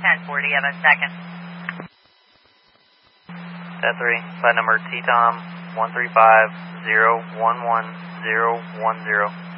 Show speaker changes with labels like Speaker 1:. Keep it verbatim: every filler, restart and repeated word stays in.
Speaker 1: ten forty, you have a second.
Speaker 2: ten three, flight number T Tom one three five zero one one zero one zero.